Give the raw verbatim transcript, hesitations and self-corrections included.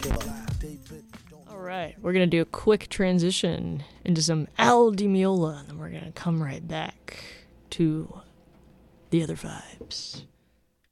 All right, we're going to do a quick transition into some Al Di Meola, and then we're going to come right back to the other vibes.